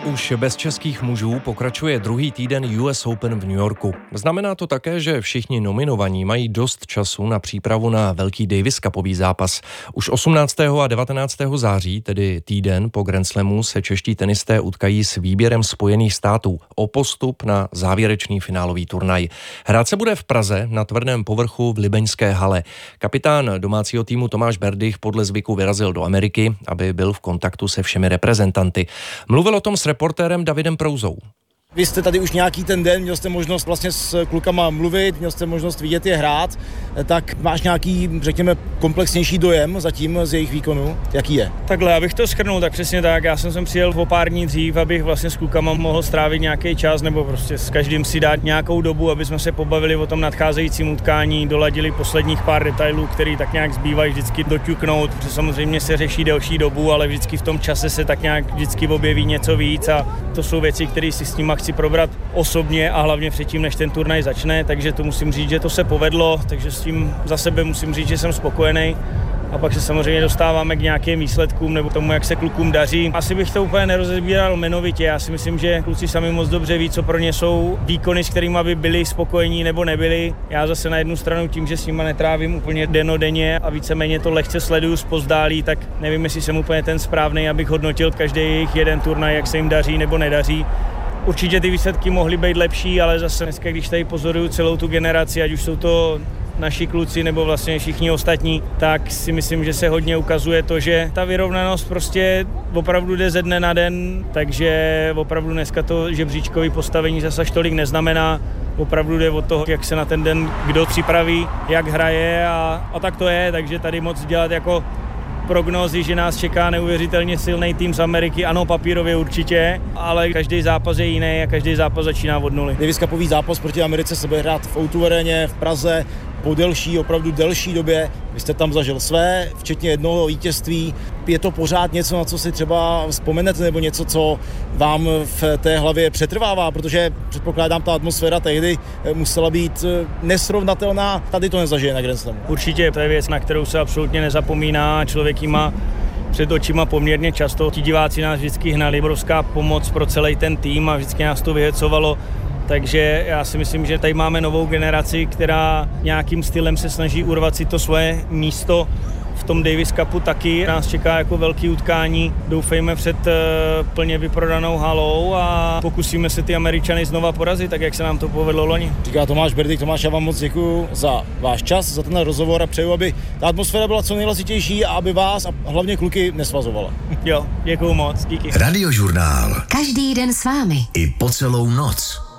Už bez českých mužů pokračuje druhý týden US Open v New Yorku. Znamená to také, že všichni nominovaní mají dost času na přípravu na velký Davis Cupový zápas. Už 18. a 19. září, tedy týden po Grand Slamu, se čeští tenisté utkají s výběrem Spojených států o postup na závěrečný finálový turnaj. Hrát se bude v Praze na tvrdém povrchu v Libeňské hale. Kapitán domácího týmu Tomáš Berdych podle zvyku vyrazil do Ameriky, aby byl v kontaktu se všemi reprezentanty. Mluvil o tom s reportérem Davidem Prouzou. Vy jste tady už nějaký ten den, měl jste možnost vlastně s klukama mluvit, měl jste možnost vidět je hrát, tak máš nějaký, řekněme, komplexnější dojem zatím z jejich výkonu? Jaký je? Takhle, abych to shrnul, tak přesně tak. Já jsem přijel o pár dní dřív, abych vlastně s klukama mohl strávit nějaký čas, nebo prostě s každým si dát nějakou dobu, aby jsme se pobavili o tom nadcházejícím utkání, doladili posledních pár detailů, který tak nějak zbývají vždycky doťuknout, protože samozřejmě se řeší delší dobu, ale vždycky v tom čase se tak nějak vždycky objeví něco víc a to jsou věci, které si s nimi chci probrat osobně a hlavně předtím, než ten turnaj začne, takže to musím říct, že to se povedlo, takže s tím za sebe musím říct, že jsem spokojený. A pak se samozřejmě dostáváme k nějakým výsledkům nebo tomu, jak se klukům daří. Asi bych to úplně nerozebíral jmenovitě. Já si myslím, že kluci sami moc dobře ví, co pro ně jsou výkony, s kterými by byli spokojení nebo nebyli. Já zase na jednu stranu tím, že s nima netrávím úplně dennodenně a víceméně to lehce sleduju zpozdálí, tak nevím, jestli jsem úplně ten správný, abych hodnotil každý jejich jeden turnaj, jak se jim daří nebo nedaří. Určitě ty výsledky mohly být lepší, ale zase dneska, když tady pozoruju celou tu generaci, ať už jsou to naši kluci nebo vlastně všichni ostatní, tak si myslím, že se hodně ukazuje to, že ta vyrovnanost prostě opravdu jde ze dne na den, takže opravdu dneska to žebříčkové postavení zase až tolik neznamená. Opravdu jde o toho, jak se na ten den kdo připraví, jak hraje a tak to je, takže tady moc dělat jako prognózy, že nás čeká neuvěřitelně silný tým z Ameriky, ano, papírově určitě, ale každý zápas je jiný a každý zápas začíná od nuly. Davis Cupový zápas proti Americe se bude hrát v O2 aréně v Praze po opravdu delší době. Vy jste tam zažil své, včetně jednoho vítězství. Je to pořád něco, na co si třeba vzpomenete, nebo něco, co vám v té hlavě přetrvává, protože předpokládám, ta atmosféra tehdy musela být nesrovnatelná. Tady to nezažije na Grand Slamu. Určitě, to je věc, na kterou se absolutně nezapomíná. Člověk jí má před očima poměrně často. Ti diváci nás vždycky hnali, obrovská pomoc pro celý ten tým a vždycky nás to vyhecovalo. Takže já si myslím, že tady máme novou generaci, která nějakým stylem se snaží urvat si to svoje místo v tom Davis Cupu taky. Nás čeká jako velký utkání, doufejme před plně vyprodanou halou a pokusíme se ty Američany znova porazit, tak jak se nám to povedlo loni. Říká Tomáš Berdych. Tomáš, já vám moc děkuju za váš čas, za ten rozhovor a přeju, aby ta atmosféra byla co nejhlasitější a aby vás a hlavně kluky nesvazovala. Jo, děkuju moc, díky. Radiožurnál. Každý den s vámi. I po celou noc.